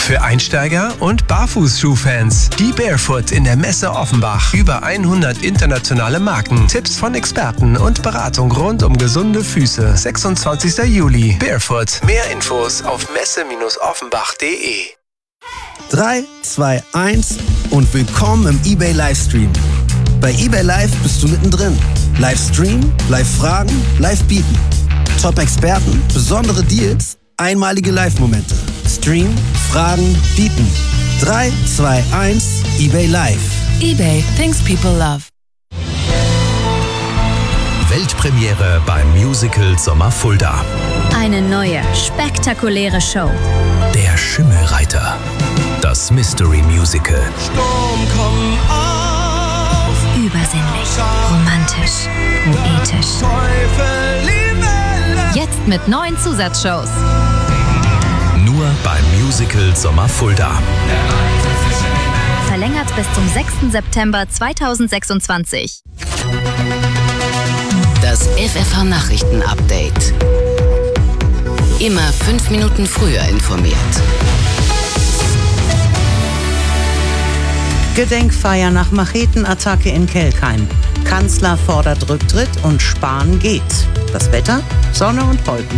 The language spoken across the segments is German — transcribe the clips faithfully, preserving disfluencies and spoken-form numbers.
Für Einsteiger und Barfußschuhfans. Die Barefoot in der Messe Offenbach. Über hundert internationale Marken, Tipps von Experten und Beratung rund um gesunde Füße. sechsundzwanzigster Juli. Barefoot. Mehr Infos auf messe offenbach punkt de. drei, zwei, eins und willkommen im eBay Livestream. Bei eBay Live bist du mittendrin. Livestream, Live-Fragen, Live-Bieten. Top-Experten, besondere Deals, einmalige Live-Momente. Stream, Fragen, Bieten. drei, zwei, eins, eBay Live. eBay, things people love. Weltpremiere beim Musical Sommer Fulda. Eine neue, spektakuläre Show. Der Schimmelreiter. Das Mystery Musical. Sturm, komm auf. Übersinnlich, romantisch, poetisch. Teufel, Libelle. Jetzt mit neuen Zusatzshows. Nur beim Musical Sommer Fulda. Verlängert bis zum sechsten September zweitausendsechsundzwanzig. Das F F H-Nachrichten-Update. Immer fünf Minuten früher informiert. Gedenkfeier nach Machetenattacke in Kelkheim. Kanzler fordert Rücktritt und Spahn geht. Das Wetter? Sonne und Wolken.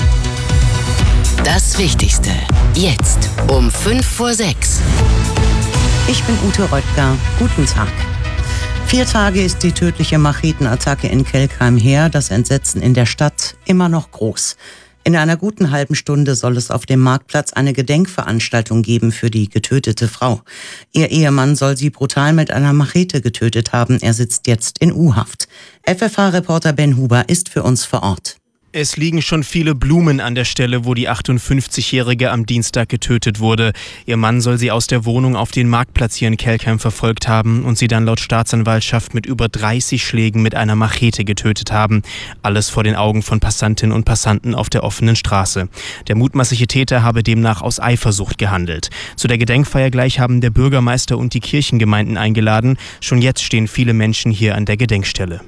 Das Wichtigste. Jetzt um fünf vor sechs. Ich bin Ute Röttger. Guten Tag. Vier Tage ist die tödliche Machetenattacke in Kelkheim her. Das Entsetzen in der Stadt immer noch groß. In einer guten halben Stunde soll es auf dem Marktplatz eine Gedenkveranstaltung geben für die getötete Frau. Ihr Ehemann soll sie brutal mit einer Machete getötet haben. Er sitzt jetzt in U-Haft. F F H-Reporter Ben Huber ist für uns vor Ort. Es liegen schon viele Blumen an der Stelle, wo die achtundfünfzigjährige am Dienstag getötet wurde. Ihr Mann soll sie aus der Wohnung auf den Marktplatz hier in Kelkheim verfolgt haben und sie dann laut Staatsanwaltschaft mit über dreißig Schlägen mit einer Machete getötet haben. Alles vor den Augen von Passantinnen und Passanten auf der offenen Straße. Der mutmaßliche Täter habe demnach aus Eifersucht gehandelt. Zu der Gedenkfeier gleich haben der Bürgermeister und die Kirchengemeinden eingeladen. Schon jetzt stehen viele Menschen hier an der Gedenkstelle.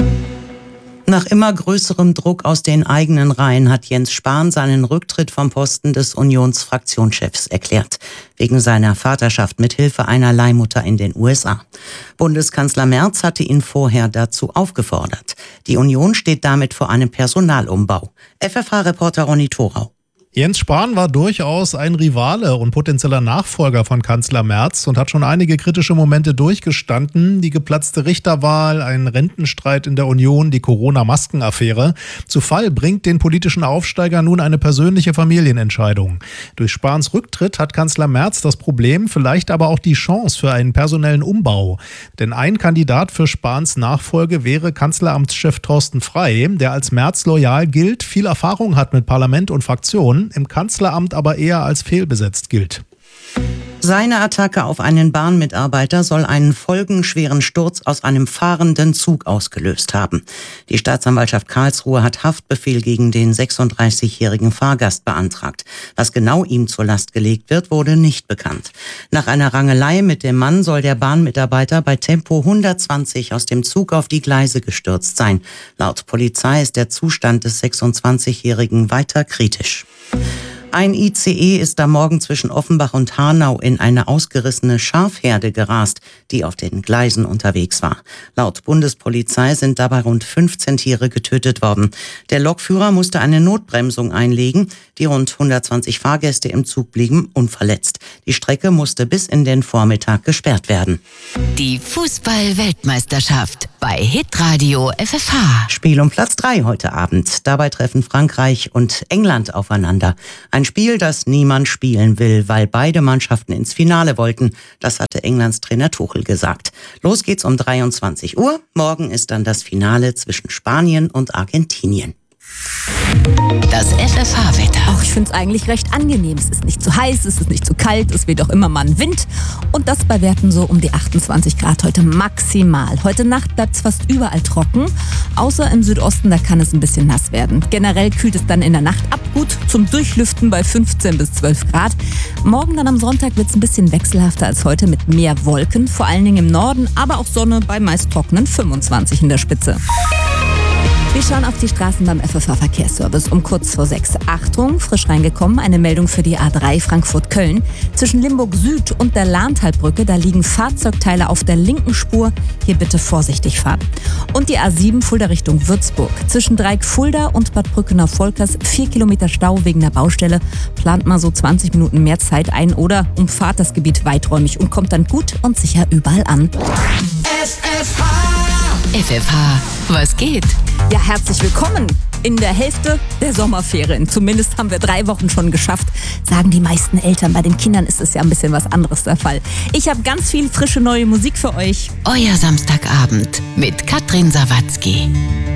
Nach immer größerem Druck aus den eigenen Reihen hat Jens Spahn seinen Rücktritt vom Posten des Unionsfraktionschefs erklärt, wegen seiner Vaterschaft mit Hilfe einer Leihmutter in den U S A. Bundeskanzler Merz hatte ihn vorher dazu aufgefordert. Die Union steht damit vor einem Personalumbau. F F H-Reporter Ronny Thorau. Jens Spahn war durchaus ein Rivale und potenzieller Nachfolger von Kanzler Merz und hat schon einige kritische Momente durchgestanden. Die geplatzte Richterwahl, ein Rentenstreit in der Union, die Corona-Maskenaffäre. Zu Fall bringt den politischen Aufsteiger nun eine persönliche Familienentscheidung. Durch Spahns Rücktritt hat Kanzler Merz das Problem, vielleicht aber auch die Chance für einen personellen Umbau. Denn ein Kandidat für Spahns Nachfolge wäre Kanzleramtschef Thorsten Frey, der als Merz loyal gilt, viel Erfahrung hat mit Parlament und Fraktionen, im Kanzleramt aber eher als fehlbesetzt gilt. Seine Attacke auf einen Bahnmitarbeiter soll einen folgenschweren Sturz aus einem fahrenden Zug ausgelöst haben. Die Staatsanwaltschaft Karlsruhe hat Haftbefehl gegen den sechsunddreißigjährigen Fahrgast beantragt. Was genau ihm zur Last gelegt wird, wurde nicht bekannt. Nach einer Rangelei mit dem Mann soll der Bahnmitarbeiter bei Tempo hundertzwanzig aus dem Zug auf die Gleise gestürzt sein. Laut Polizei ist der Zustand des sechsundzwanzigjährigen weiter kritisch. Ein I C E ist am Morgen zwischen Offenbach und Hanau in eine ausgerissene Schafherde gerast, die auf den Gleisen unterwegs war. Laut Bundespolizei sind dabei rund fünfzehn Tiere getötet worden. Der Lokführer musste eine Notbremsung einlegen. Die rund hundertzwanzig Fahrgäste im Zug blieben unverletzt. Die Strecke musste bis in den Vormittag gesperrt werden. Die Fußball-Weltmeisterschaft bei Hitradio F F H. Spiel um Platz drei heute Abend. Dabei treffen Frankreich und England aufeinander. Ein Spiel, das niemand spielen will, weil beide Mannschaften ins Finale wollten. Das hatte Englands Trainer Tuchel gesagt. Los geht's um dreiundzwanzig Uhr. Morgen ist dann das Finale zwischen Spanien und Argentinien. Das F F H-Wetter. Ach, ich finde es eigentlich recht angenehm. Es ist nicht zu heiß, es ist nicht zu kalt, es weht auch immer mal ein Wind. Und das bei Werten so um die achtundzwanzig Grad heute maximal. Heute Nacht bleibt es fast überall trocken. Außer im Südosten, da kann es ein bisschen nass werden. Generell kühlt es dann in der Nacht ab. Gut zum Durchlüften bei fünfzehn bis zwölf Grad. Morgen dann am Sonntag wird es ein bisschen wechselhafter als heute mit mehr Wolken. Vor allen Dingen im Norden, aber auch Sonne bei meist trockenen fünfundzwanzig in der Spitze. Wir schauen auf die Straßen beim F F H-Verkehrsservice um kurz vor sechs. Achtung, frisch reingekommen, eine Meldung für die A drei Frankfurt-Köln. Zwischen Limburg Süd und der Lahntalbrücke, da liegen Fahrzeugteile auf der linken Spur. Hier bitte vorsichtig fahren. Und die A sieben Fulda Richtung Würzburg. Zwischen Dreieck-Fulda und Bad Brückener-Volkers vier Kilometer Stau wegen der Baustelle. Plant mal so zwanzig Minuten mehr Zeit ein oder umfahrt das Gebiet weiträumig und kommt dann gut und sicher überall an. F F H. F F H, was geht? Ja, herzlich willkommen in der Hälfte der Sommerferien. Zumindest haben wir drei Wochen schon geschafft, sagen die meisten Eltern. Bei den Kindern ist es ja ein bisschen was anderes der Fall. Ich habe ganz viel frische neue Musik für euch. Euer Samstagabend mit Katrin Sawatzki.